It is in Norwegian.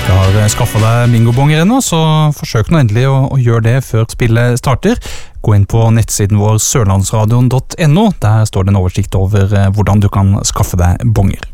ikke har skaffet deg bingobonger ennå, så forsøk nå endelig å gjøre det før spillet starter. Gå inn på nettsiden vår sørlandsradion.no, der står det en oversikt over hvordan du kan skaffe deg bonger.